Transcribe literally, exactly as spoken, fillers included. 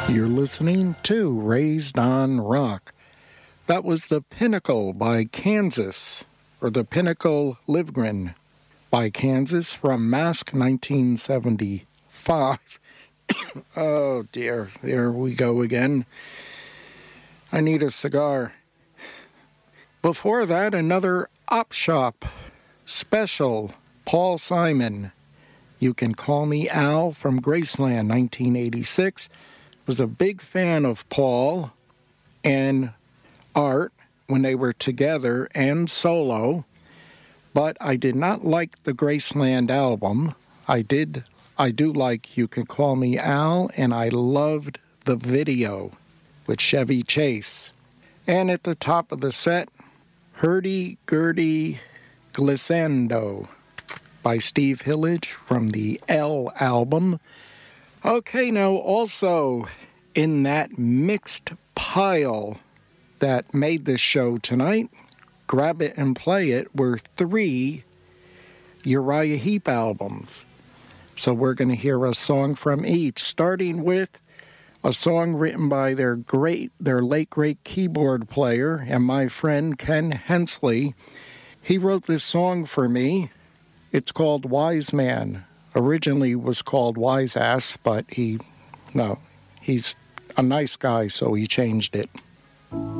You're listening to Raised on Rock. That was The Pinnacle by Kansas, or The Pinnacle Livgren by Kansas from Mask nineteen seventy-five. Oh dear, there we go again. I need a cigar. Before that, another Op Shop special, Paul Simon. You Can Call Me Al from Graceland, nineteen eighty-six. Was a big fan of Paul and Art when they were together and solo, but I did not like the Graceland album. I did, I do like You Can Call Me Al, and I loved the video with Chevy Chase. And at the top of the set, Hurdy-Gurdy Glissando by Steve Hillage from the L album. Okay, now also in that mixed pile that made this show tonight, Grab It and Play It, were three Uriah Heep albums. So we're going to hear a song from each, starting with a song written by their great, their late great keyboard player and my friend Ken Hensley. He wrote this song for me. It's called Wise Man. Originally was called Wise Ass, but he, no, he's a nice guy, so he changed it.